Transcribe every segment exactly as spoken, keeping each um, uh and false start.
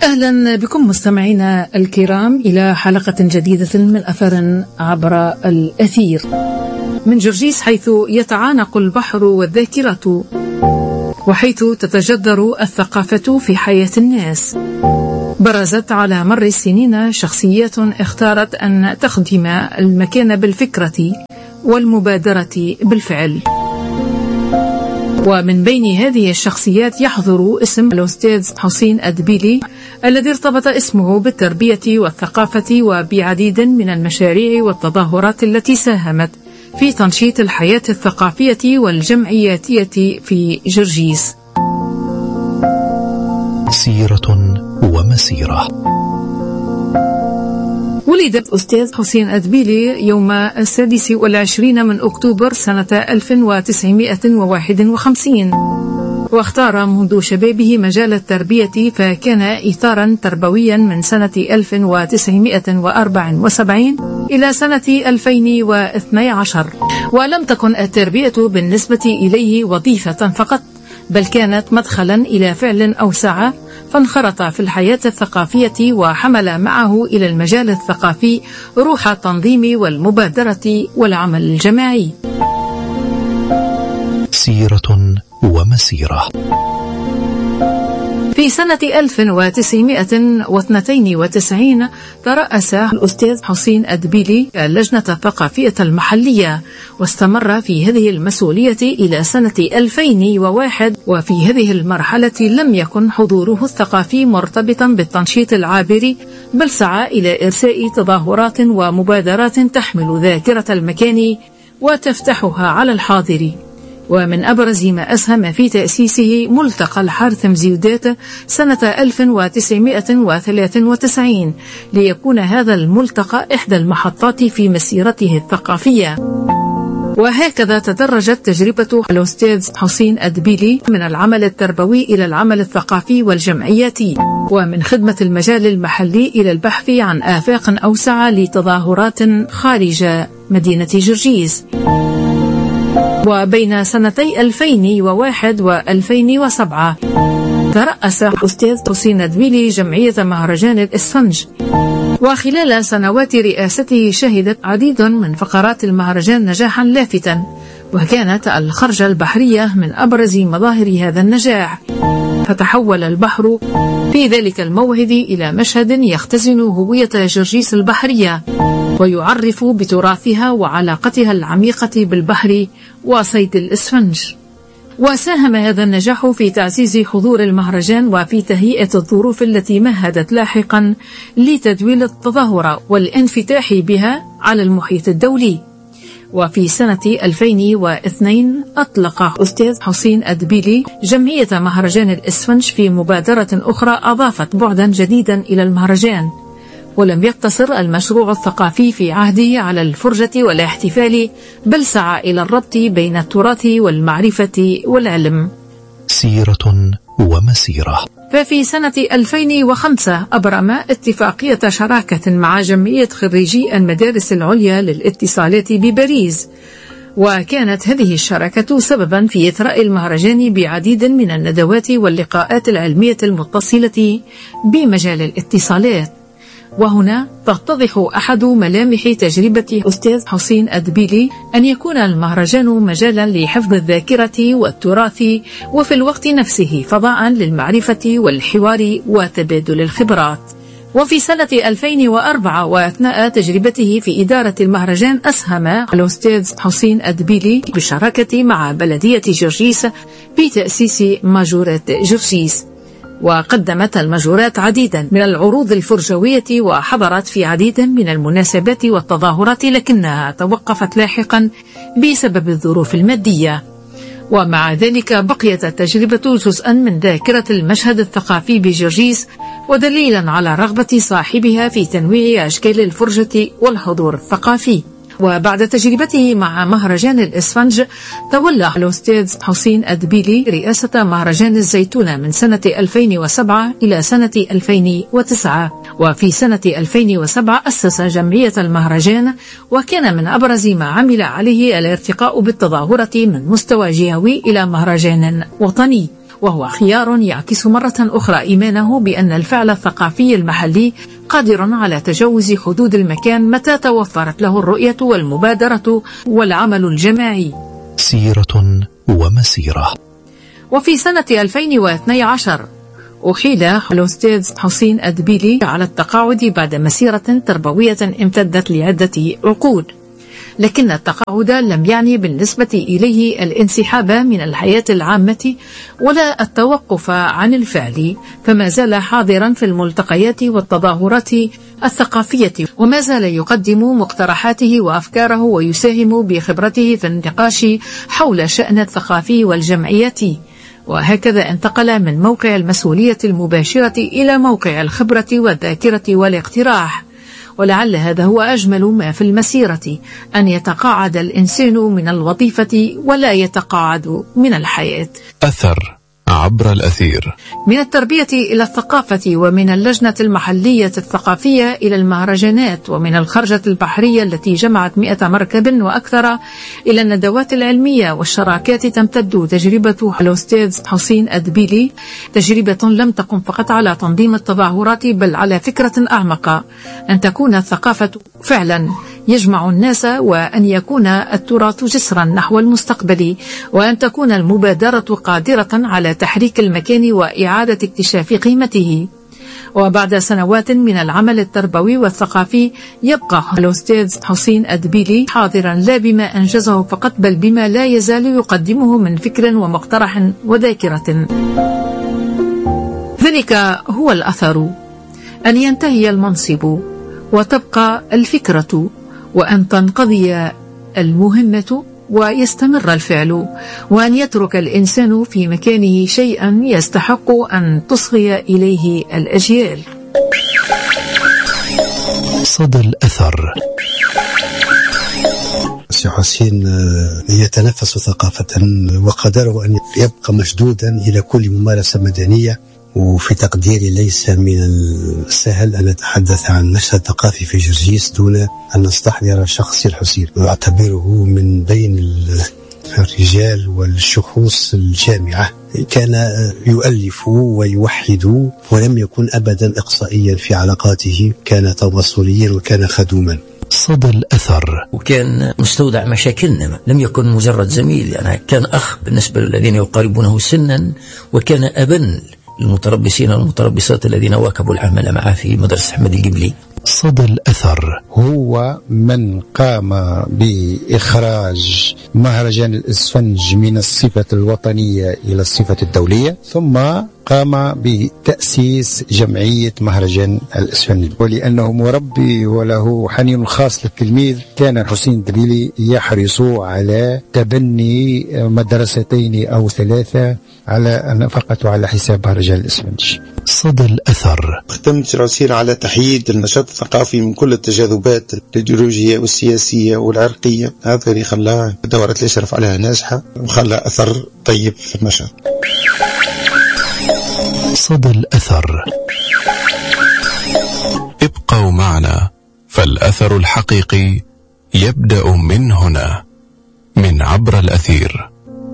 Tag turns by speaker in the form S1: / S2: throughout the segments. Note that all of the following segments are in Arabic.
S1: أهلا بكم مستمعينا الكرام إلى حلقة جديدة من أثر عبر الأثير من جرجيس، حيث يتعانق البحر والذاكرة، وحيث تتجذر الثقافة في حياة الناس. برزت على مر السنين شخصيات اختارت أن تخدم المكان بالفكرة والمبادرة بالفعل، ومن بين هذه الشخصيات يحضر اسم الأستاذ حسين أدبيلي، الذي ارتبط اسمه بالتربية والثقافة وبعديد من المشاريع والتظاهرات التي ساهمت في تنشيط الحياة الثقافية والجمعياتية في جرجيس.
S2: سيرة ومسيرة.
S1: ولد الأستاذ حسين أدبيلي يوم السادس والعشرين من أكتوبر سنة ألف وتسعمائة وواحد وخمسين، واختار منذ شبابه مجال التربية، فكان إطارا تربويا من سنة ألف وتسعمائة وأربعة وسبعين إلى سنة ألفين واثني عشر. ولم تكن التربية بالنسبة إليه وظيفة فقط، بل كانت مدخلا إلى فعل أوسع، فانخرط في الحياة الثقافية وحمل معه إلى المجال الثقافي روح التنظيم والمبادرة والعمل الجماعي.
S2: سيرة ومسيرة.
S1: في سنة ألف وتسعمائة واثنين وتسعين ترأس الأستاذ حسين أدبيلي اللجنة الثقافية المحلية، واستمر في هذه المسؤولية إلى سنة ألفين وواحد. وفي هذه المرحلة لم يكن حضوره الثقافي مرتبطا بالتنشيط العابر، بل سعى إلى إرساء تظاهرات ومبادرات تحمل ذاكرة المكان وتفتحها على الحاضر. ومن أبرز ما أسهم في تأسيسه ملتقى الحارثمزيودات سنة ألف وتسعمائة وثلاثة وتسعين، ليكون هذا الملتقى إحدى المحطات في مسيرته الثقافية. وهكذا تدرجت تجربة الأستاذ حسين أدبيلي من العمل التربوي إلى العمل الثقافي والجمعياتي، ومن خدمة المجال المحلي إلى البحث عن آفاق أوسع لتظاهرات خارج مدينة جرجيس. وبين سنتي ألفين وواحد وألفين وسبعة ترأس الأستاذ حسين أدبيلي جمعية مهرجان الإسفنج، وخلال سنوات رئاسته شهدت عديد من فقرات المهرجان نجاحا لافتا، وكانت الخرجة البحرية من أبرز مظاهر هذا النجاح. فتحول البحر في ذلك الموعد إلى مشهد يختزن هوية جرجيس البحرية، ويعرف بتراثها وعلاقتها العميقة بالبحر وصيد الإسفنج. وساهم هذا النجاح في تعزيز حضور المهرجان وفي تهيئة الظروف التي مهدت لاحقا لتدويل التظاهرة والانفتاح بها على المحيط الدولي. وفي سنة ألفين واثنين أطلق أستاذ حسين أدبيلي جمعية مهرجان الإسفنج في مبادرة أخرى أضافت بعدا جديدا إلى المهرجان. ولم يقتصر المشروع الثقافي في عهده على الفرجة والاحتفال، بل سعى إلى الربط بين التراث والمعرفة والعلم.
S2: سيرة ومسيرة.
S1: ففي سنة ألفين وخمسة أبرم اتفاقية شراكة مع جمعية خريجي المدارس العليا للاتصالات بباريس، وكانت هذه الشراكة سببا في إثراء المهرجان بعديد من الندوات واللقاءات العلمية المتصلة بمجال الاتصالات. وهنا تتضح أحد ملامح تجربة أستاذ حسين أدبيلي، أن يكون المهرجان مجالا لحفظ الذاكرة والتراث، وفي الوقت نفسه فضاء للمعرفة والحوار وتبادل الخبرات. وفي سنة ألفين وأربعة وأثناء تجربته في إدارة المهرجان أسهم الأستاذ حسين أدبيلي بالشراكة مع بلدية جرجيس بتأسيس ماجورات جرجيس، وقدمت الماجورات عديدا من العروض الفرجوية وحضرت في عديد من المناسبات والتظاهرات، لكنها توقفت لاحقا بسبب الظروف المادية. ومع ذلك بقيت التجربة جزءا من ذاكرة المشهد الثقافي بجرجيس، ودليلا على رغبة صاحبها في تنويع أشكال الفرجة والحضور الثقافي. وبعد تجربته مع مهرجان الإسفنج تولى الأستاذ حسين أدبيلي رئاسة مهرجان الزيتونة من سنة ألفين وسبعة إلى سنة ألفين وتسعة. وفي سنة ألفين وسبعة أسس جمعية المهرجان، وكان من أبرز ما عمل عليه الارتقاء بالتظاهرة من مستوى جهوي إلى مهرجان وطني. وهو خيار يعكس مرة أخرى إيمانه بأن الفعل الثقافي المحلي قادر على تجاوز حدود المكان متى توفرت له الرؤية والمبادرة والعمل الجماعي.
S2: سيرة ومسيرة.
S1: وفي سنة ألفين واثني عشر أحيل الأستاذ حسين الدبيلي على التقاعد بعد مسيرة تربوية امتدت لعدة عقود، لكن التقاعد لم يعني بالنسبة إليه الانسحاب من الحياة العامة ولا التوقف عن الفعل، فما زال حاضرا في الملتقيات والتظاهرات الثقافية، وما زال يقدم مقترحاته وأفكاره ويساهم بخبرته في النقاش حول الشأن الثقافي والجمعيات. وهكذا انتقل من موقع المسؤولية المباشرة إلى موقع الخبرة والذاكرة والاقتراح. ولعل هذا هو أجمل ما في المسيرة، أن يتقاعد الإنسان من الوظيفة ولا يتقاعد من الحياة.
S3: أثر عبر الأثير. من
S1: التربية إلى الثقافة، ومن اللجنة المحلية الثقافية إلى المهرجانات، ومن الخرجة البحرية التي جمعت مئة مركب وأكثر إلى الندوات العلمية والشراكات، تمتد تجربة الأستاذ حسين الدبيلي، تجربة لم تقم فقط على تنظيم التظاهرات بل على فكرة أعمق، أن تكون الثقافة فعلا يجمع الناس، وأن يكون التراث جسرا نحو المستقبل، وأن تكون المبادرة قادرة على تحريك المكان وإعادة اكتشاف قيمته. وبعد سنوات من العمل التربوي والثقافي يبقى الأستاذ حسين الدبيلي حاضرا لا بما أنجزه فقط بل بما لا يزال يقدمه من فكر ومقترح وذاكرة. ذلك هو الأثر، أن ينتهي المنصب وتبقى الفكرة، وأن تنقضي المهمة ويستمر الفعل، وأن يترك الإنسان في مكانه شيئا يستحق أن تصغي إليه الأجيال.
S2: صدى الأثر.
S4: سي حسين يتنفس ثقافة، وقدره أن يبقى مشدودا إلى كل ممارسة مدنية. وفي تقديري ليس من السهل أن نتحدث عن نشأة ثقافي في جرجيس دون أن نستحضر شخص الحسين، وأعتبره من بين الرجال والشخوص الجامعة. كان يؤلف ويوحد، ولم يكن أبدا إقصائيا في علاقاته، كان تواصليا وكان خدوما.
S2: صدى الأثر.
S5: وكان مستودع مشاكلنا، لم يكن مجرد زميل، يعني كان أخ بالنسبة للذين يقاربونه سنا، وكان أبا المتربصين والمتربصات الذين واكبوا العمل معه في مدرسة أحمد القبلي.
S2: صدى الأثر.
S6: هو من قام بإخراج مهرجان الإسفنج من الصفة الوطنية إلى الصفة الدولية، ثم قام بتأسيس جمعية مهرجان الإسفنج. ولأنه مربي وله حنين خاص للتلميذ، كان الحسين الدبيلي يحرص على تبني مدرستين أو ثلاثة على أن فقط على حساب مهرجان الإسفنج.
S2: صدى الأثر.
S7: اختمت راسين على تحييد النشاط الثقافي من كل التجاذبات الإيديولوجية والسياسية والعرقية. هذا اللي خلى دورة الإشراف عليها ناجحة وخلى أثر طيب في النشاط.
S2: صدى الأثر.
S3: ابقوا معنا، فالأثر الحقيقي يبدأ من هنا، من عبر الأثير.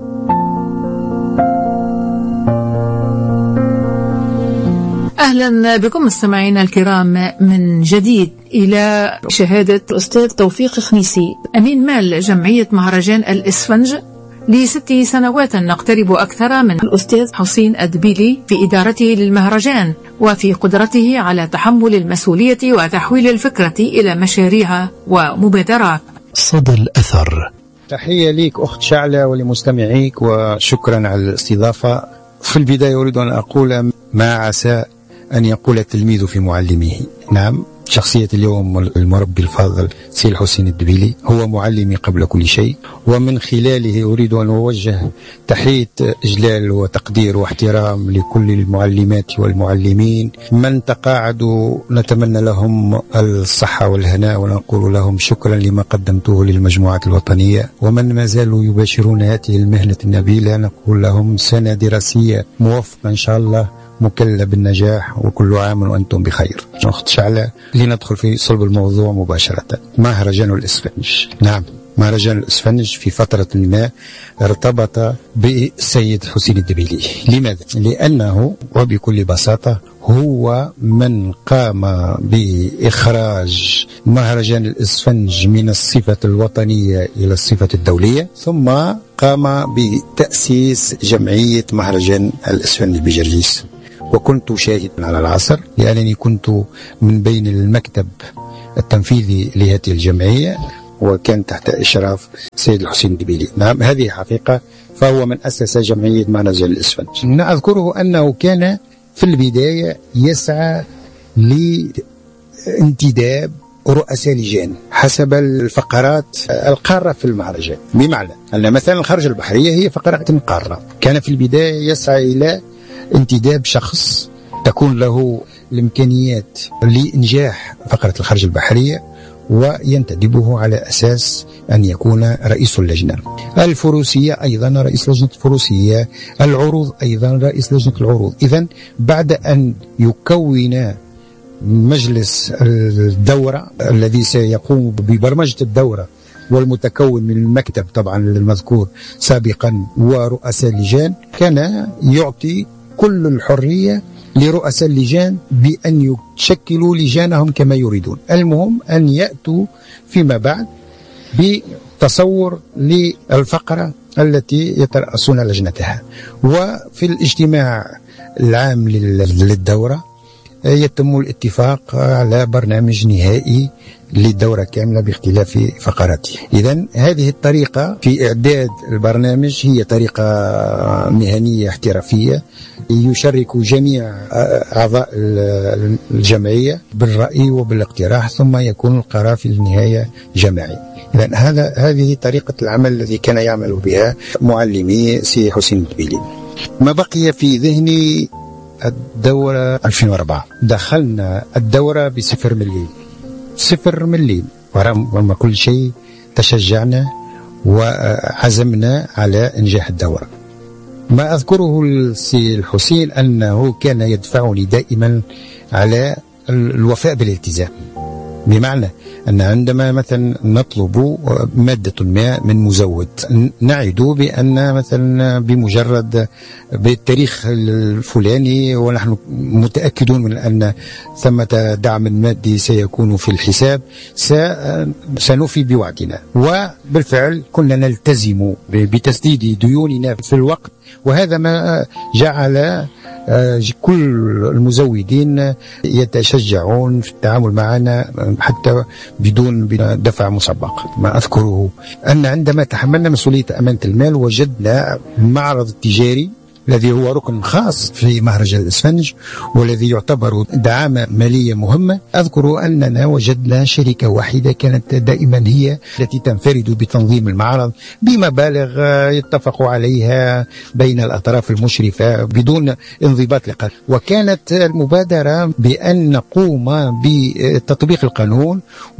S1: أهلا بكم مستمعينا الكرام من جديد إلى شهادة الأستاذ توفيق خنيسي، أمين مال جمعية مهرجان الإسفنج. لست سنوات نقترب أكثر من الأستاذ حسين الدبيلي في إدارته للمهرجان، وفي قدرته على تحمل المسؤولية وتحويل الفكرة إلى مشاريع ومبادرات.
S2: صدى الأثر.
S6: تحية ليك أخت شعلة ولمستمعيك، وشكرا على الاستضافة. في البداية أريد أن أقول ما عسى أن يقول التلميذ في معلمه. نعم، شخصية اليوم المربي الفاضل سي الحسين الدبيلي هو معلمي قبل كل شيء، ومن خلاله أريد أن أوجه تحية إجلال وتقدير واحترام لكل المعلمات والمعلمين. من تقاعدوا نتمنى لهم الصحة والهناء، ونقول لهم شكرا لما قدمتوه للمجموعات الوطنية. ومن ما زالوا يباشرون هذه المهنة النبيلة نقول لهم سنة دراسية موفقة إن شاء الله، مكلة بالنجاح، وكل عام وأنتم بخير. أخت شعلة، لندخل في صلب الموضوع مباشرة. مهرجان الإسفنج. نعم، مهرجان الإسفنج في فترة ما ارتبط بالسيد حسين الدبيلي. لماذا؟ لأنه وبكل بساطة هو من قام بإخراج مهرجان الإسفنج من الصفة الوطنية إلى الصفة الدولية، ثم قام بتأسيس جمعية مهرجان الإسفنج بجرجيس، وكنت شاهدا على العصر لأنني كنت من بين المكتب التنفيذي لهذه الجمعية، وكان تحت إشراف سيد الحسين الدبيلي. نعم، هذه حقيقة. فهو من أسس جمعية مهرجان الإسفنج. أذكره أنه كان في البداية يسعى لانتداب رؤساء لجان حسب الفقرات القارة في المهرجان، بمعنى أن مثلا الخرج البحرية هي فقرة قارة. كان في البداية يسعى إلى انتداب شخص تكون له الإمكانيات لإنجاح فقرة الخرج البحرية، وينتدبه على أساس أن يكون رئيس اللجنة. الفروسية أيضا رئيس لجنة الفروسية، العروض أيضا رئيس لجنة العروض. إذن بعد أن يكون مجلس الدورة الذي سيقوم ببرمجة الدورة والمتكون من المكتب طبعا المذكور سابقا ورؤساء اللجان، كان يعطي كل الحرية لرؤساء اللجان بأن يشكلوا لجانهم كما يريدون. المهم أن يأتوا فيما بعد بتصور للفقرة التي يترأسون لجنتها. وفي الاجتماع العام للدورة يتم الاتفاق على برنامج نهائي للدورة كاملة باختلاف فقراتها. إذن هذه الطريقة في إعداد البرنامج هي طريقة مهنية احترافية، يشارك جميع أعضاء الجمعية بالرأي وبالاقتراح، ثم يكون القرار في النهاية جماعي. إذن هذا هذه طريقة العمل الذي كان يعمل بها معلمي سي حسين الدبيلي. ما بقي في ذهني الدورة ألفين وأربعة. دخلنا الدورة بصفر مليون، صفر مليون، ورغم كل شيء تشجعنا وعزمنا على إنجاح الدورة. ما أذكره السي الحسين أنه كان يدفعني دائما على الوفاء بالالتزام، بمعنى أن عندما مثلا نطلب مادة ما من مزود نعد بأن مثلا بمجرد بالتاريخ الفلاني ونحن متأكدون من أن ثمة دعم مادي سيكون في الحساب سنوفي بوعدنا. وبالفعل كنا نلتزم بتسديد ديوننا في الوقت، وهذا ما جعل كل المزودين يتشجعون في التعامل معنا حتى بدون دفع مسبق. ما أذكره أن عندما تحملنا مسؤولية أمانة المال وجدنا المعرض التجاري الذي هو ركن خاص في مهرجان الإسفنج والذي يعتبر دعامة مالية مهمة. أذكر أننا وجدنا شركة واحدة كانت دائما هي التي تنفرد بتنظيم المعرض بمبالغ يتفق عليها بين الأطراف المشرفة بدون انضباط لقانون، وكانت المبادرة بأن نقوم بتطبيق القانون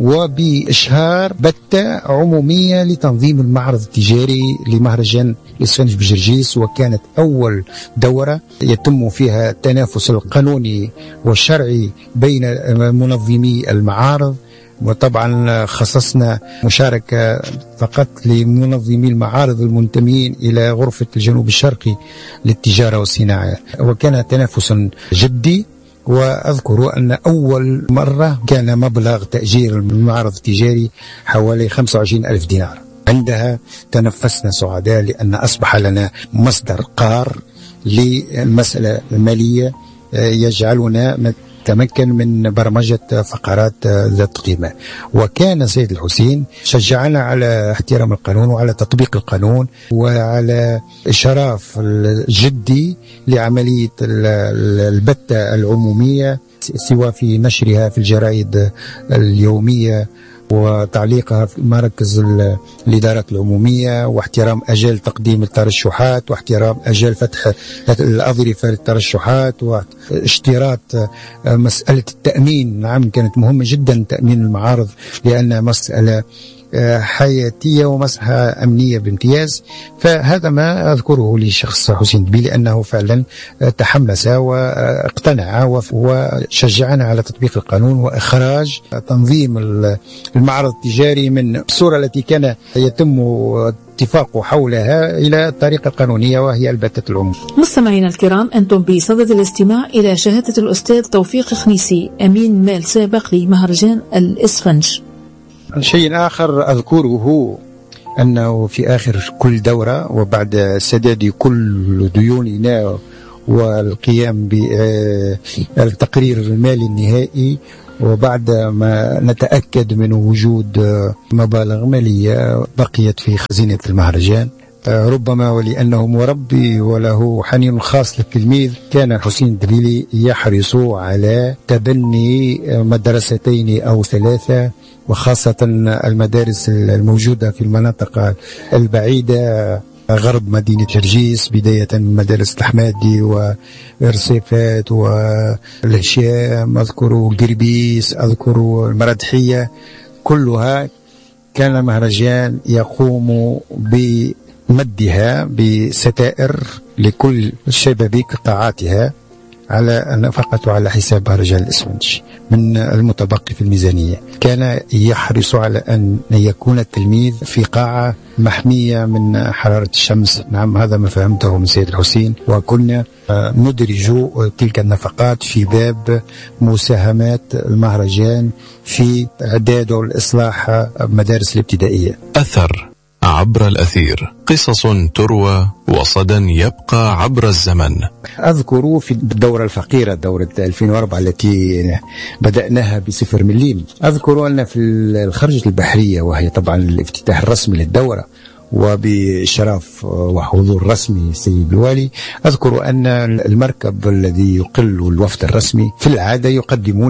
S6: وبإشهار بتة عمومية لتنظيم المعرض التجاري لمهرجان الإسفنج بجرجيس. وكانت أول دورة يتم فيها التنافس القانوني والشرعي بين منظمي المعارض، وطبعا خصصنا مشاركة فقط لمنظمي المعارض المنتمين إلى غرفة الجنوب الشرقي للتجارة والصناعة، وكان تنافس جدي. وأذكر أن أول مرة كان مبلغ تأجير المعرض التجاري حوالي خمسة وعشرين ألف دينار. عندها تنفسنا سعداء لأن أصبح لنا مصدر قار للمسألة المالية يجعلنا نتمكن من برمجة فقرات ذات قيمة. وكان سيد الحسين شجعنا على احترام القانون وعلى تطبيق القانون وعلى إشراف الجدي لعملية البتة العمومية، سواء في نشرها في الجرائد اليومية وتعليقها في مراكز الإدارات العمومية، واحترام أجل تقديم الترشحات، واحترام أجل فتح الأظرفة للترشحات، واشتراط مسألة التأمين. نعم، كانت مهمة جدا تأمين المعارض لأن مسألة حياتية ومصلحة أمنية بامتياز. فهذا ما أذكره للشخص حسين الدبيلي، لأنه فعلا تحمس واقتنع وشجعنا على تطبيق القانون وإخراج تنظيم المعرض التجاري من الصورة التي كان يتم اتفاق حولها إلى الطريقة القانونية وهي البتة العموم.
S1: مستمعينا الكرام، أنتم بصدد الاستماع إلى شهادة الأستاذ توفيق خنيسي، أمين مال سابق لمهرجان الإسفنج.
S6: شيء آخر أذكره أنه في آخر كل دورة وبعد سداد كل ديوننا والقيام بالتقرير المالي النهائي، وبعد ما نتأكد من وجود مبالغ مالية بقيت في خزينة المهرجان، ربما ولأنه مربي وله حنين خاص للتلميذ، كان حسين الدبيلي يحرص على تبني مدرستين أو ثلاثة، وخاصة المدارس الموجودة في المناطق البعيدة غرب مدينة جرجيس، بداية من مدارس الحمادي ورصيفات والهشام، أذكر قربيس، أذكر المردحية، كلها كان مهرجان يقوم بمدها بستائر لكل شبابيك قاعاتها على نفقته على حساب مهرجان الإسفنج من المتبقي في الميزانية. كان يحرص على أن يكون التلميذ في قاعة محمية من حرارة الشمس. نعم، هذا ما فهمته من سيد الحسين، وكنا ندرج تلك النفقات في باب مساهمات المهرجان في إعداد والإصلاح المدارس الابتدائية.
S3: أثر عبر الأثير، قصص تروى وصدى يبقى عبر الزمن.
S6: أذكر في الدورة الفقيرة، دورة ألفين وأربعة التي بدأناها بصفر مليم، أذكر أن في الخرجة البحرية، وهي طبعا الافتتاح الرسمي للدورة وبإشراف وحضور رسمي سيد الوالي، أذكر أن المركب الذي يقل الوفد الرسمي في العادة يقدمون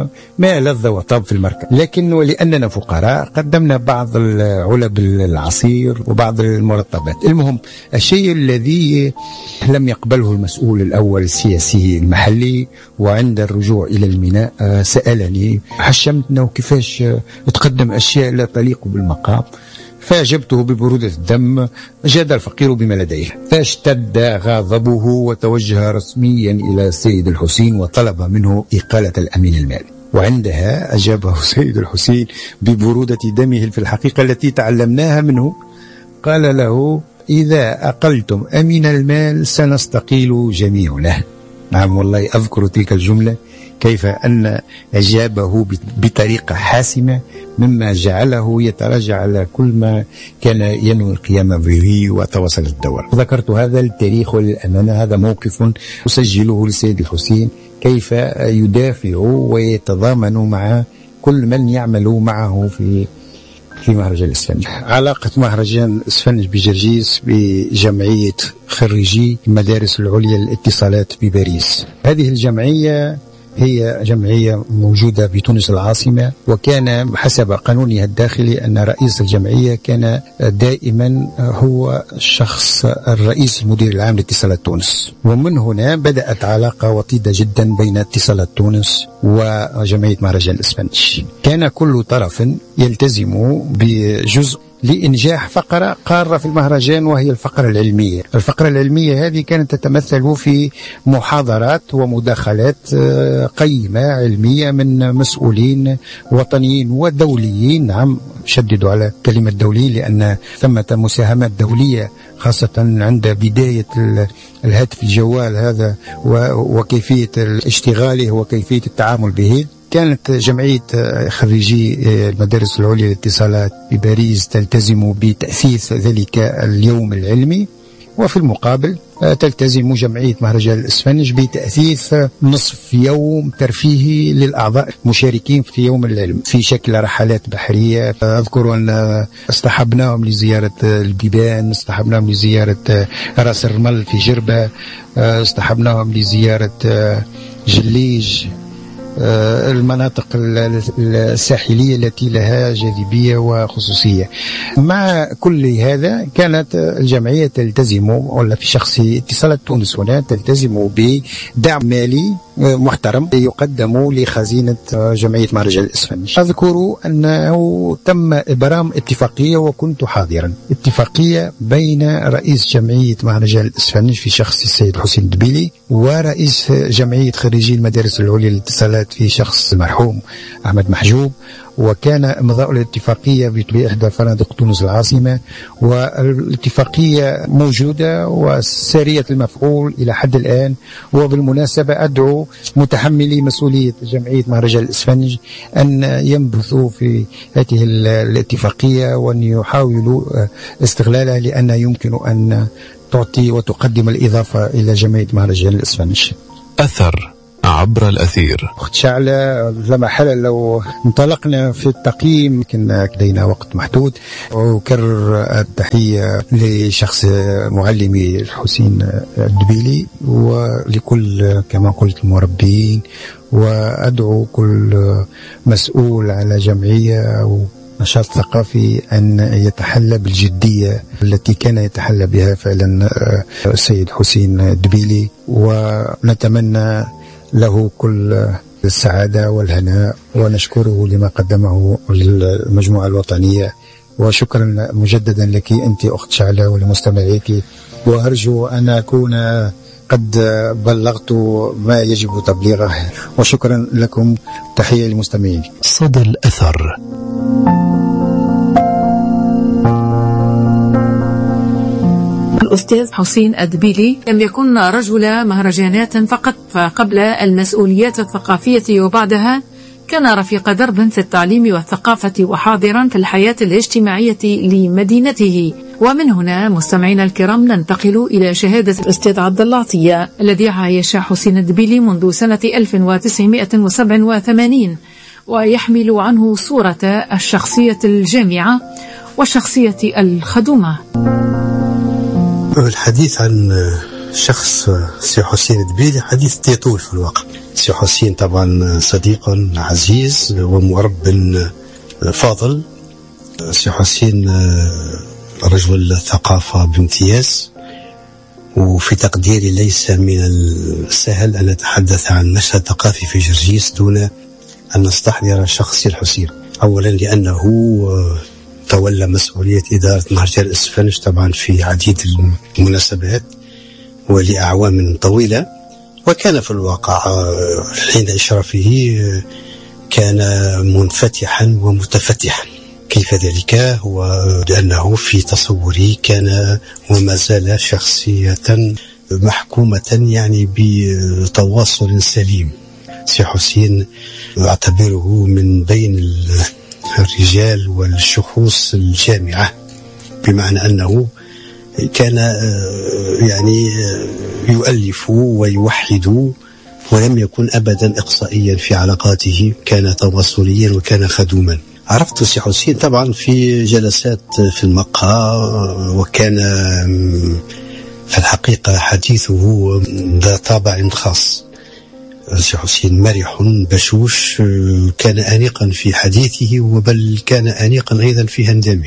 S6: ما لذ وطاب في المركب، لكن ولأننا فقراء قدمنا بعض علب العصير وبعض المرطبات. المهم، الشيء الذي لم يقبله المسؤول الأول السياسي المحلي، وعند الرجوع إلى الميناء سألني حشمتنا وكيفاش تقدم أشياء لا تليق بالمقام، فأجبته ببرودة الدم: جاد الفقير بما لديه. فاشتد غضبه وتوجه رسميا إلى السيد الحسين وطلب منه إقالة الأمين المالي، وعندها أجابه السيد الحسين ببرودة دمه في الحقيقة التي تعلمناها منه، قال له: إذا أقلتم أمين المال سنستقيل جميعنا. نعم والله أذكر تلك الجملة، كيف أن أجابه بطريقة حاسمة، مما جعله يتراجع على كل ما كان ينوي القيام به وتواصل الدورة. ذكرت هذا التاريخ وللأمانة هذا موقف أسجله للسيد الحسين، كيف يدافع ويتضامن مع كل من يعمل معه في في مهرجان الإسفنج. علاقة مهرجان الإسفنج بجرجيس بجمعية خريجي المدارس العليا للاتصالات بباريس. هذه الجمعية هي جمعية موجودة بتونس العاصمة، وكان حسب قانونها الداخلي أن رئيس الجمعية كان دائما هو الشخص الرئيس المدير العام لاتصالات تونس، ومن هنا بدأت علاقة وطيدة جدا بين اتصالات تونس وجمعية مهرجان الإسفنج. كان كل طرف يلتزم بجزء لإنجاح فقرة قارة في المهرجان، وهي الفقرة العلمية. الفقرة العلمية هذه كانت تتمثل في محاضرات ومداخلات قيمة علمية من مسؤولين وطنيين ودوليين. نعم، شددوا على كلمة دولي، لأن ثمة مساهمات دولية خاصة عند بداية الهاتف الجوال هذا وكيفية اشتغاله وكيفية التعامل به. كانت جمعية خريجي المدارس العليا للاتصالات بباريس تلتزم بتأسيس ذلك اليوم العلمي، وفي المقابل تلتزم جمعية مهرجان الإسفنج بتأسيس نصف يوم ترفيهي للأعضاء المشاركين في يوم العلم في شكل رحلات بحرية. أذكر أن اصطحبناهم لزيارة البيبان، اصطحبناهم لزيارة راس الرمل في جربة، اصطحبناهم لزيارة جليج، المناطق الساحلية التي لها جاذبية وخصوصية. مع كل هذا كانت الجمعية تلتزم، ولا في شخص اتصالات تونس هنا، تلتزم بدعم مالي محترم يقدم لخزينة جمعية مهرجان الإسفنج. أذكر أنه تم إبرام اتفاقية وكنت حاضرا، اتفاقية بين رئيس جمعية مهرجان الإسفنج في شخص السيد حسين الدبيلي ورئيس جمعية خريجي المدارس العليا للاتصالات في شخص المرحوم أحمد محجوب، وكان إمضاء الاتفاقية بإحدى فنادق تونس العاصمة، والاتفاقية موجودة وسارية المفعول إلى حد الآن. وبالمناسبة أدعو متحملي مسؤولية جمعية مهرجان الإسفنج أن ينبثوا في هذه الاتفاقية وأن يحاولوا استغلالها، لأن يمكن أن تعطي وتقدم الإضافة إلى جمعية مهرجان الإسفنج.
S3: أثر عبر الأثير.
S6: أخت شعلة، لما حل لو انطلقنا في التقييم كنا لدينا وقت محدود. أكرر التحية لشخص معلمي الحسين الدبيلي ولكل كما قلت المربين، وأدعو كل مسؤول على جمعية أو نشاط ثقافي أن يتحلى بالجدية التي كان يتحلى بها فعلا السيد حسين الدبيلي، ونتمنى له كل السعادة والهناء، ونشكره لما قدمه للمجموعة الوطنية. وشكرا مجددا لك أنت أخت شعلة ولمستمعيك، وأرجو أن أكون قد بلغت ما يجب تبليغه، وشكرا لكم. تحية للمستمعين.
S2: صدى الأثر.
S1: الأستاذ حسين الدبيلي لم يكن رجل مهرجانات فقط، فقبل المسؤوليات الثقافية وبعدها كان رفيق درب في التعليم والثقافة وحاضرا في الحياة الاجتماعية لمدينته. ومن هنا مستمعينا الكرام ننتقل إلى شهادة الأستاذ عبد الله عطية الذي عايش حسين الدبيلي منذ سنة ألف وتسعمائة وسبعة وثمانين، ويحمل عنه صورة الشخصية الجامعة والشخصية الخدومة.
S4: الحديث عن شخص سي حسين الدبيلي حديث يطول في الواقع. سي حسين طبعا صديق عزيز ومرب فاضل. سي حسين رجل ثقافة بامتياز، وفي تقديري ليس من السهل أن نتحدث عن مشهد ثقافي في جرجيس دون أن نستحضر شخص الحسين. أولا لأنه تولى مسؤولية إدارة مهرجان الإسفنج طبعا في عديد المناسبات ولأعوام طويلة، وكان في الواقع حين إشرافه كان منفتحا ومتفتحا. كيف ذلك؟ هو لأنه في تصوري كان وما زال شخصية محكومة يعني بتواصل سليم. سي حسين أعتبره من بين الرجال والشخوص الجامعة، بمعنى أنه كان يعني يؤلف ويوحد ولم يكن أبدا إقصائيا في علاقاته، كان تواصليا وكان خدوما. عرفت سي حسين طبعا في جلسات في المقهى، وكان في الحقيقة حديثه ذا طابع خاص. سي حسين مرح بشوش، كان أنيقا في حديثه وبل كان أنيقا أيضا في هندامه،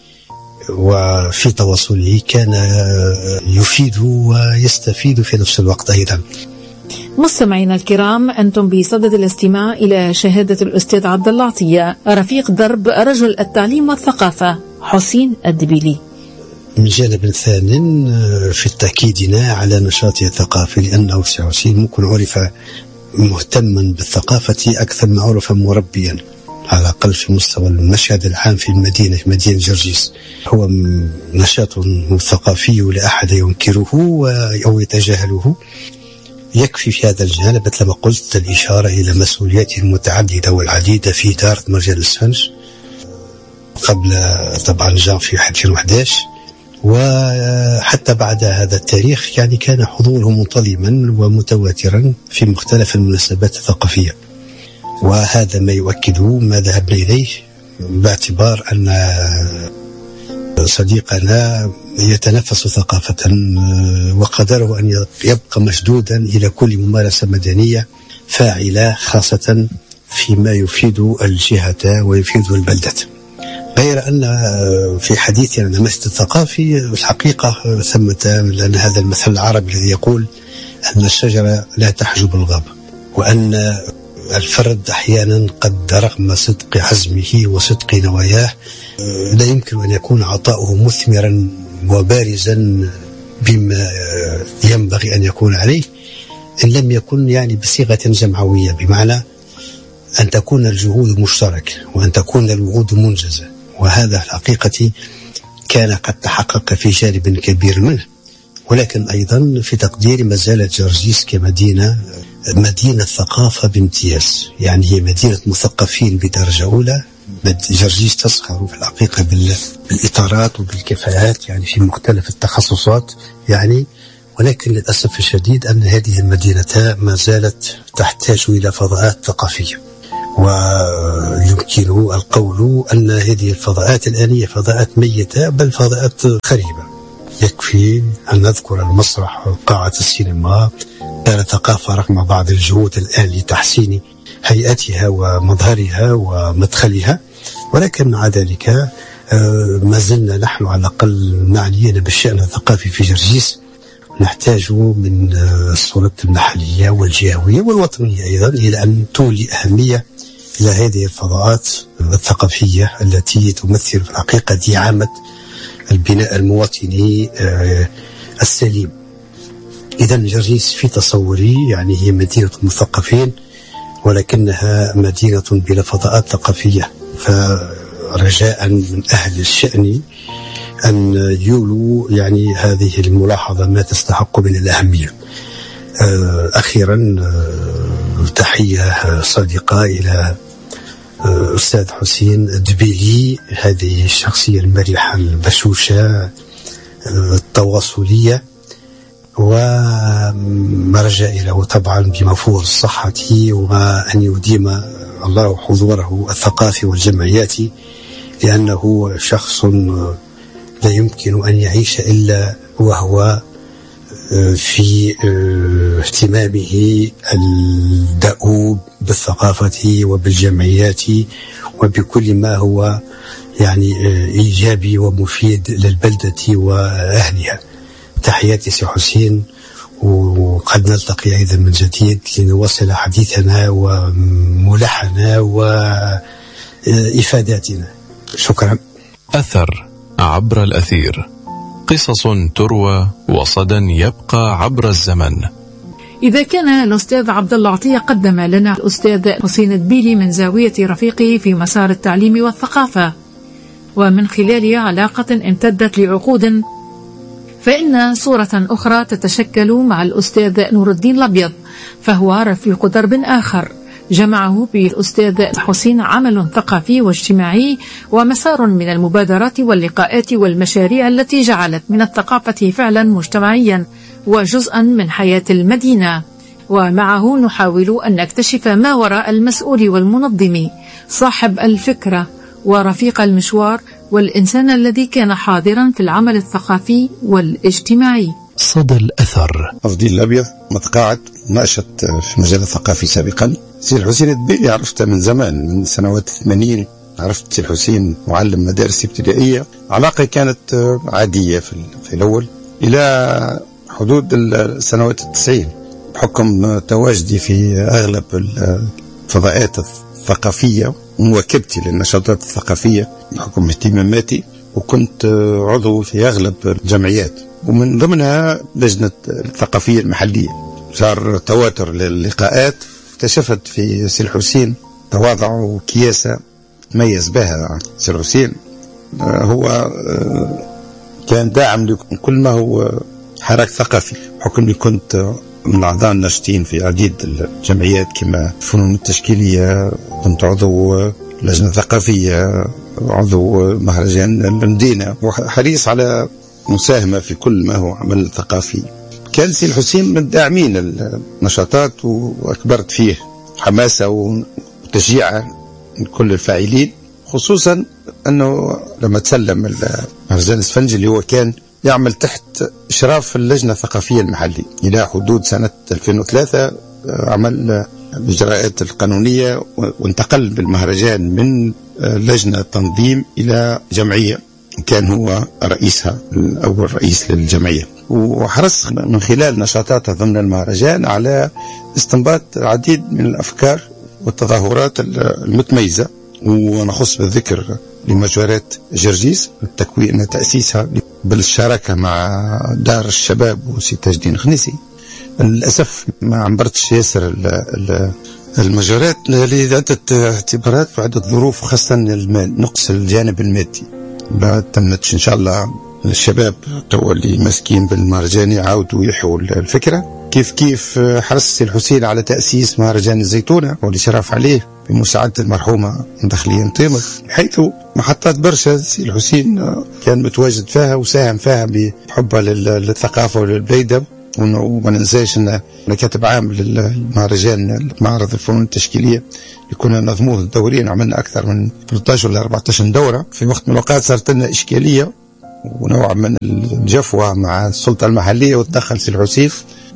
S4: وفي تواصله كان يفيد ويستفيد في نفس الوقت أيضا.
S1: مستمعينا الكرام، أنتم بصدد الاستماع إلى شهادة الأستاذ عبد الله عطية رفيق درب رجل التعليم والثقافة حسين الدبيلي.
S4: من جانب ثان في تأكيدنا على نشاطه الثقافي، لأنه سي حسين ممكن عرف مهتما بالثقافة أكثر ما عرف مربيا، على الأقل في مستوى المشهد العام في المدينة في مدينة جرجيس. هو نشاط ثقافي لا أحد ينكره أو يتجاهله. يكفي في هذا الجانب مثل ما قلت الإشارة إلى مسؤولياته المتعددة والعديدة في إدارة مهرجان الإسفنج قبل طبعا جانفي ألفين وأحد عشر، وحتى بعد هذا التاريخ يعني كان حضوره منتظما ومتواترا في مختلف المناسبات الثقافية، وهذا ما يؤكد ما ذهبنا إليه، باعتبار أن صديقنا يتنفس ثقافة وقدره أن يبقى مشدودا إلى كل ممارسة مدنية فاعلة، خاصة فيما يفيد الجهة ويفيد البلدة. غير أن في حديثنا عن المشهد الثقافي الحقيقة ثمة، لأن هذا المثل العربي الذي يقول أن الشجرة لا تحجب الغابة، وأن الفرد أحيانا قد رغم صدق عزمه وصدق نواياه لا يمكن أن يكون عطاؤه مثمرا وبارزا بما ينبغي أن يكون عليه إن لم يكن يعني بصيغة جمعوية، بمعنى أن تكون الجهود مشتركة وأن تكون الوعود منجزة. وهذا في الحقيقة كان قد تحقق في جانب كبير منه، ولكن أيضا في تقديري ما زالت جرجيس كمدينة مدينة ثقافة بامتياز، يعني هي مدينة مثقفين بدرجة أولى. جرجيس تسخر في الحقيقة بالإطارات وبالكفاءات يعني في مختلف التخصصات يعني، ولكن للأسف الشديد أن هذه المدينة ما زالت تحتاج إلى فضاءات ثقافية، ويمكن القول أن هذه الفضاءات الآن هي فضاءات ميتة بل فضاءات خريبة. يكفي أن نذكر المسرح وقاعة السينما كانت ثقافة رغم بعض الجهود الآن لتحسين هيئتها ومظهرها ومدخلها، ولكن مع ذلك ما زلنا نحن على الأقل معنيين بالشأن الثقافي في جرجيس نحتاج من السلطات المحلية والجهوية والوطنية أيضا إلى أن تولي أهمية إلى هذه الفضاءات الثقافية التي تمثل في الحقيقة دعامة البناء المواطني السليم. إذا جرجيس في تصوري يعني هي مدينة مثقفين ولكنها مدينة بلا فضاءات ثقافية، فرجاء من أهل الشأن أن يولوا يعني هذه الملاحظة ما تستحق من الأهمية. أخيرا تحية صادقة إلى أستاذ حسين الدبيلي، هذه الشخصية المرحة البشوشة التواصلية، ومرجع له طبعا بمفهوم الصحة وأن يديم الله حضوره الثقافي والجمعياتي، لأنه شخص لا يمكن أن يعيش إلا وهو في اهتمامه الدؤوب بالثقافة وبالجمعيات وبكل ما هو يعني إيجابي ومفيد للبلدة وأهلها. تحياتي سي حسين، وقد نلتقي أيضا من جديد لنواصل حديثنا وملحنا وإفاداتنا. شكرا.
S3: أثر عبر الأثير، قصص تروى وصدى يبقى عبر الزمن.
S1: إذا كان الأستاذ عبد الله عطية قدم لنا الأستاذ حسين الدبيلي من زاوية رفيقه في مسار التعليم والثقافة ومن خلال علاقة امتدت لعقود، فإن صورة أخرى تتشكل مع الأستاذ نور الدين الأبيض، فهو رفيق درب آخر جمعه بالأستاذ حسين عمل ثقافي واجتماعي ومسار من المبادرات واللقاءات والمشاريع التي جعلت من الثقافة فعلا مجتمعيا وجزءا من حياة المدينة. ومعه نحاول أن نكتشف ما وراء المسؤول والمنظم، صاحب الفكرة ورفيق المشوار والإنسان الذي كان حاضرا في العمل الثقافي والاجتماعي.
S2: صدى الأثر.
S7: أفضل الأبيض متقاعد ناشط في المجال الثقافي سابقا. سي الحسين الدبيلي عرفته من زمان، من سنوات الثمانين عرفت سي الحسين معلم مدارس ابتدائية. علاقة كانت عادية في, في الأول إلى حدود السنوات التسعين، بحكم تواجدي في أغلب الفضاءات الثقافية ومواكبتي للنشاطات الثقافية بحكم اهتماماتي، وكنت عضو في أغلب الجمعيات ومن ضمنها لجنة الثقافية المحلية. صار تواتر للقاءات، اكتشفت في سي الحسين تواضع وكياسة تميز بها. سي الحسين هو كان داعم لكل ما هو حراك ثقافي، بحكم أني كنت من الأعضاء الناشطين في عديد الجمعيات كما الفنون التشكيلية، كنت عضو لجنة ثقافية، عضو مهرجان المدينة، وحريص على مساهمة في كل ما هو عمل ثقافي. كان سي الحسين من داعمين النشاطات وأكبرت فيه حماسة وتشجيع من كل الفاعلين، خصوصا أنه لما تسلم المهرجان الإسفنجي اللي هو كان يعمل تحت إشراف اللجنة الثقافية المحلية إلى حدود سنة ألفين وثلاثة، عمل الإجراءات القانونية وانتقل بالمهرجان من لجنة تنظيم إلى جمعية كان هو رئيسها، أول رئيس للجمعية، وحرص من خلال نشاطاته ضمن المهرجان على استنباط العديد من الأفكار والتظاهرات المتميزة. ونخص بالذكر لمجالات جرجيس التكوين تأسيسها بالشراكة مع دار الشباب وسي تاج الدين خنيسي. للأسف ما عبرتش ياسر المجالات لعدة اعتبارات وعدة ظروف، خاصة المال، نقص الجانب المادي. لا تمتش إن شاء الله الشباب تو اللي ماسكين بالمهرجان يعاودوا يحيوا الفكرة. كيف كيف حرص السي الحسين على تأسيس مهرجان الزيتونة واللي شرف عليه بمساعدة المرحومة داخليا طيمة، حيث محطات برشا السي الحسين كان متواجد فيها وساهم فيها بحبه للثقافة وللبليدة. وما ننساش أن كاتب عام للمهرجان معرض الفنون التشكيلية اللي كنا نظموه دوريا، عملنا أكثر من ثلاثة عشر إلى أربعة عشر دورة. في وقت من الأوقات صارت لنا إشكالية ونوع من الجفوة مع السلطة المحلية، وتدخل سي الحسين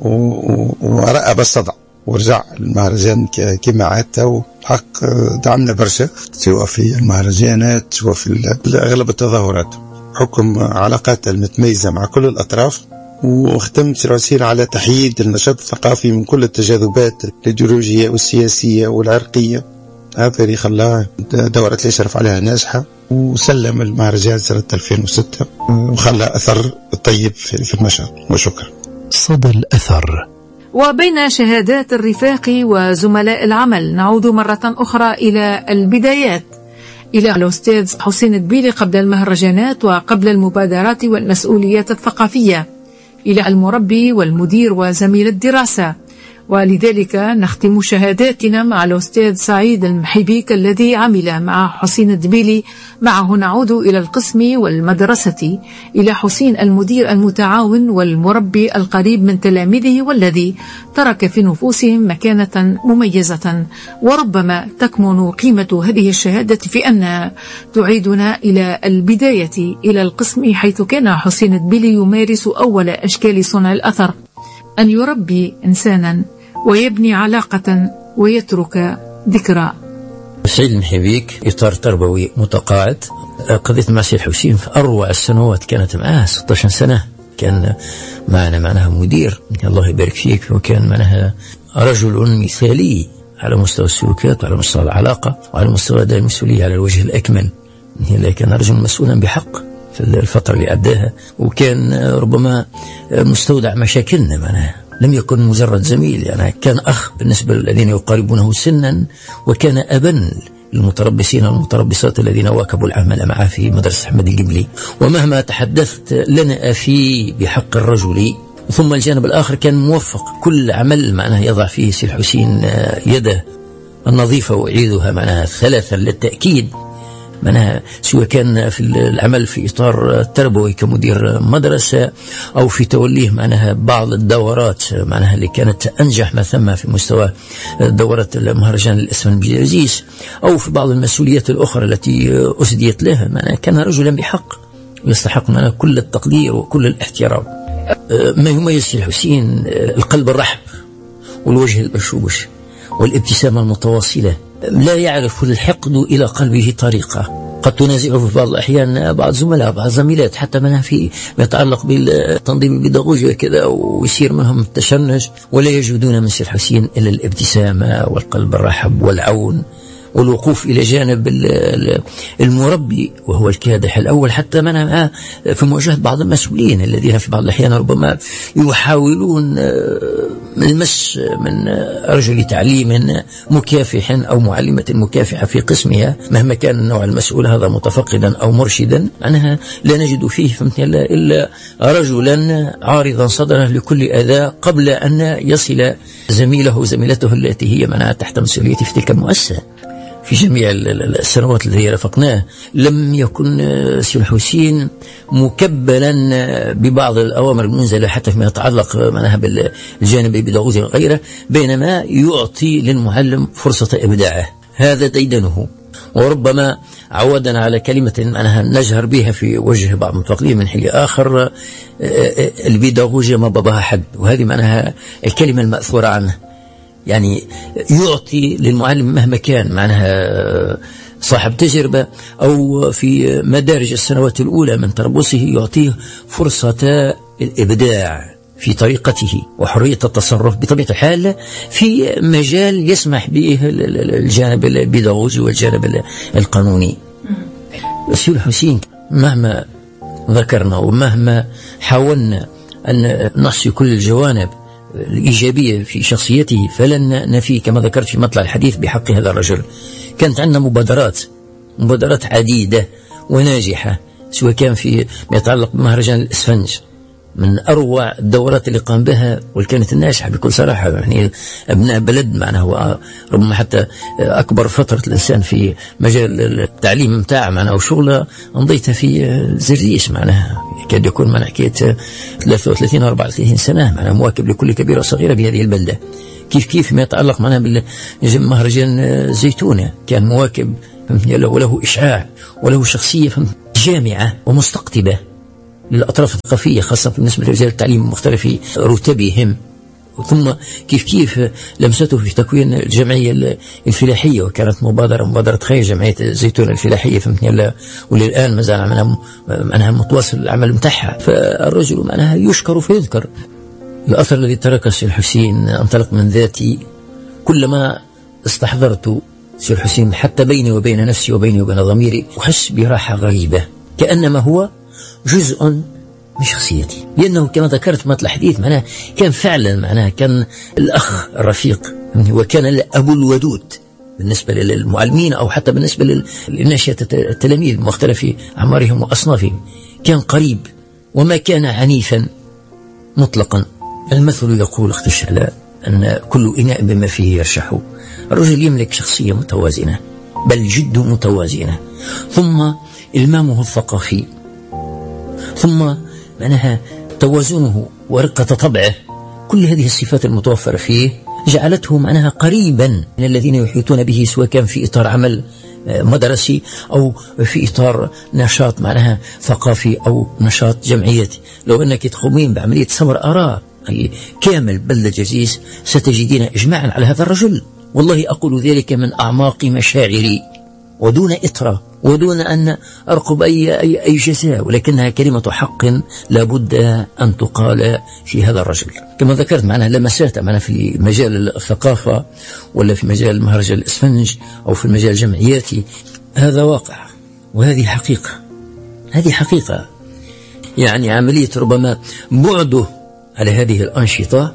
S7: ورأى الصدع ورجع المهرجان كما عادته، وحق دعمنا برشا سواء في المهرجانات سواء في أغلب التظاهرات، حكم علاقاته المتميزة مع كل الأطراف. واختمت سي الحسين على تحييد النشاط الثقافي من كل التجاذبات الإيديولوجية والسياسية والعرقية. هذا اللي خلاه دورة اللي شرف عليها ناجحة، وسلم المهرجان سنة ألفين وستة وخلى أثر طيب في المشهد. وشكرا.
S2: صدى الأثر.
S1: وبين شهادات الرفاق وزملاء العمل نعود مرة أخرى إلى البدايات، إلى الأستاذ حسين الدبيلي قبل المهرجانات وقبل المبادرات والمسؤوليات الثقافية، إلى المربي والمدير وزميل الدراسة. ولذلك نختم شهاداتنا مع الأستاذ سعيد المحيبيك الذي عمل مع حسين الدبيلي. معه نعود إلى القسم والمدرسة، إلى حسين المدير المتعاون والمربي القريب من تلاميذه، والذي ترك في نفوسهم مكانة مميزة. وربما تكمن قيمة هذه الشهادة في أن تعيدنا إلى البداية، إلى القسم حيث كان حسين الدبيلي يمارس أول أشكال صنع الأثر، أن يربي إنسانا ويبني علاقة ويترك ذكرى.
S5: سعيد المحيبيك إطار تربوي متقاعد، قضيت مع سيد حسين في أروع السنوات، كانت معاه ستة عشر سنة، كان معنا معناها مدير الله يبارك فيك، وكان معناها رجل مثالي على مستوى السلوكيات وعلى مستوى العلاقة وعلى مستوى أداء المسؤولية على الوجه الأكمل. كان رجل مسؤولا بحق في الفترة اللي عداها، وكان ربما مستودع مشاكلنا معناها، لم يكن مجرد زميل، يعني كان أخ بالنسبة للذين يقاربونه سنا، وكان أبا للمتربصين والمتربصات الذين واكبوا العمل معه في مدرسة أحمد القبلي. ومهما تحدثت لنا في بحق الرجل، ثم الجانب الآخر كان موفق، كل عمل معناه يضع فيه سي الحسين يده النظيفة وأعيدها معناها ثلاثا للتأكيد، معناها سواء كان في العمل في إطار تربوي كمدير مدرسة، أو في توليه معناها بعض الدورات معناها اللي كانت أنجح ما ثم في مستوى دورة المهرجان الأسفل بجرجيس، أو في بعض المسؤوليات الأخرى التي أسديت له. معناها كان رجلا بحق يستحق معناها كل التقدير وكل الاحترام. ما يميز سي الحسين القلب الرحب والوجه البشوش والابتسامة المتواصلة، لا يعرف الحقد إلى قلبه طريقة. قد تنازعه في بعض الأحيان بعض زملاء بعض زميلات حتى منها في ما يتعلق بالتنظيم البيداغوجي كذا، ويصير منهم التشنج، ولا يجدون من سي الحسين إلا الابتسامة والقلب الرحب والعون والوقوف إلى جانب المربي وهو الكادح الأول، حتى منها في مواجهة بعض المسؤولين الذين في بعض الأحيان ربما يحاولون المس من رجل تعليم مكافح أو معلمة مكافحة في قسمها، مهما كان النوع المسؤول هذا متفقدا أو مرشدا، معناها لا نجد فيه إلا رجلا عارضا صدره لكل أذى قبل أن يصل زميله وزميلته التي هي منها تحت مسؤوليته في تلك المؤسسة. في جميع السنوات التي رافقناه لم يكن سي الحسين مكبلا ببعض الأوامر المنزلة حتى فيما يتعلق معناها بالجانب البيداغوجي وغيره، بينما يعطي للمعلم فرصة إبداعه، هذا ديدنه. وربما عودنا على كلمة معناها نجهر بها في وجه بعض المتفقين من حين آخر، البيداغوجيا ما بابها حد، وهذه معناها الكلمة المأثورة عنه، يعني يعطي للمعلم مهما كان معناها صاحب تجربة أو في مدارج السنوات الأولى من تربصه يعطيه فرصة الإبداع في طريقته وحرية التصرف بطبيعة الحال في مجال يسمح به الجانب البيداغوجي والجانب القانوني. السيد الحسين مهما ذكرنا ومهما حاولنا أن نحصي كل الجوانب الإيجابية في شخصيته فلن نفي كما ذكرت في مطلع الحديث بحق هذا الرجل. كانت عندنا مبادرات مبادرات عديدة وناجحة، سواء كان في ما يتعلق بمهرجان الإسفنج من أروع الدورات اللي قام بها وكانت الناجحة بكل صراحة. يعني أبناء بلد معناه ربما حتى أكبر فترة الإنسان في مجال التعليم متاع معناه وشغله أمضيتها في زرزيش معناها كاد يكون من حكاية ثلاثة وثلاثين أربعة وثلاثين سنة معناه مواكب لكل كبيرة وصغيرة بهذه البلدة. كيف كيف ما يتعلق معنا بالمهرجان زيتونة كان مواكب وله إشعاع وله شخصية جامعة ومستقطبة للأطراف الثقافية خاصة بالنسبة لرجال التعليم مختلف رتبهم. ثم كيف كيف لمسته في تكوين الجمعية الفلاحية وكانت مبادرة مبادرة خير جمعية زيتون الفلاحية فهمتني، وللآن ما زال معناها معناها متواصل العمل متاعها. فالرجل معناها يشكر فيذكر. الأثر الذي تركه السيد الحسين أنطلق من ذاتي. كلما استحضرت السيد الحسين حتى بيني وبين نفسي وبيني وبين ضميري أحس براحة غريبة كأنما هو جزء من شخصيتي، لأنه كما ذكرت مثل الحديث معناه كان فعلا معناه كان الأخ الرفيق وكان الأب الودود بالنسبة للمعلمين أو حتى بالنسبة للناشئة التلاميذ مختلف أعمارهم وأصنافهم. كان قريب وما كان عنيفا مطلقا. المثل يقول اخت الشعلاء أن كل إناء بما فيه يرشح. الرجل يملك شخصية متوازنة بل جد متوازنة، ثم إلمامه الثقافي، ثم معناها توازنه ورقة طبعه. كل هذه الصفات المتوفرة فيه جعلته معناها قريبا من الذين يحيطون به، سواء كان في إطار عمل مدرسي أو في إطار نشاط معناها ثقافي أو نشاط جمعيتي. لو أنك تقومين بعملية سمر آراء أي كامل بلد جزيز ستجدين إجماعا على هذا الرجل. والله أقول ذلك من أعماق مشاعري ودون إطرة ودون أن أرقب أي, أي, أي جزاء، ولكنها كلمة حق لابد أن تقال في هذا الرجل. كما ذكرت معنا لمسات معنا في مجال الثقافة ولا في مجال مهرجان الإسفنج أو في المجال الجمعياتي. هذا واقع وهذه حقيقة. هذه حقيقة يعني عملية ربما بعده على هذه الأنشطة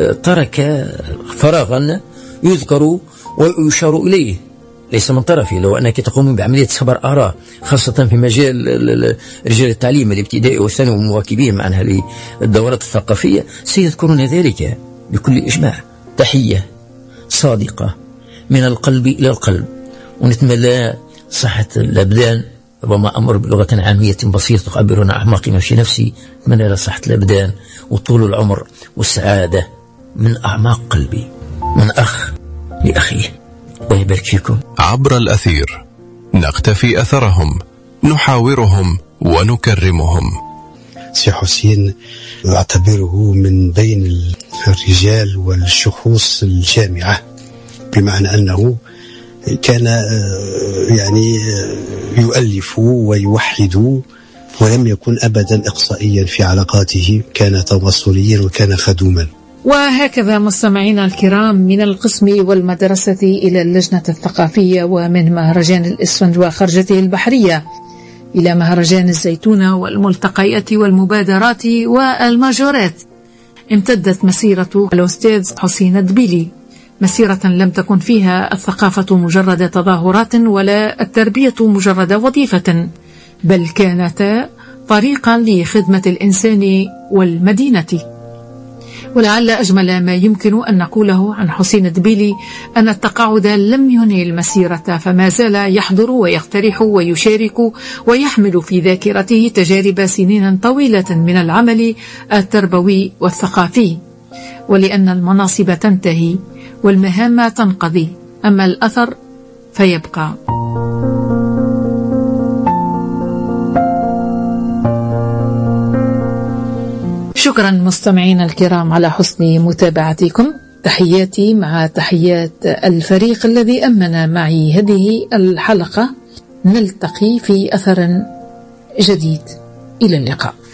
S5: ترك فراغا يذكر ويشار إليه ليس من طرفي. لو أنك تقوم بعملية صبر آراء خاصة في مجال رجال التعليم الابتدائي والثانوي ومواكبين معناها للدورات الثقافية سيذكرون ذلك بكل إجماع. تحية صادقة من القلب إلى القلب، ونتمنى صحة الأبدان. ربما أمر بلغة عامية بسيطة تعبر عن أعماق ما في نفسي. أتمنى صحة الأبدان وطول العمر والسعادة من أعماق قلبي، من أخ لأخيه. الله يبارك فيكم.
S3: عبر الأثير نقتفي أثرهم، نحاورهم ونكرمهم.
S4: سي حسين أعتبره من بين الرجال والشخوص الجامعة، بمعنى أنه كان يعني يؤلف ويوحد ولم يكن أبدا إقصائيا في علاقاته، كان تواصليا وكان خدوما.
S1: وهكذا مستمعينا الكرام، من القسم والمدرسة إلى اللجنة الثقافية، ومن مهرجان الإسفنج وخرجته البحرية إلى مهرجان الزيتونة والملتقيات والمبادرات والماجورات، امتدت مسيرة الأستاذ حسين الدبيلي، مسيرة لم تكن فيها الثقافة مجرد تظاهرات ولا التربية مجرد وظيفة، بل كانتا طريقا لخدمة الإنسان والمدينة. ولعل أجمل ما يمكن أن نقوله عن حسين الدبيلي أن التقاعد لم ينهي المسيرة، فما زال يحضر ويقترح ويشارك ويحمل في ذاكرته تجارب سنين طويلة من العمل التربوي والثقافي. ولأن المناصب تنتهي والمهام تنقضي، أما الأثر فيبقى. شكرا مستمعين الكرام على حسن متابعتكم. تحياتي مع تحيات الفريق الذي أمن معي هذه الحلقة نلتقي في أثر جديد. إلى اللقاء.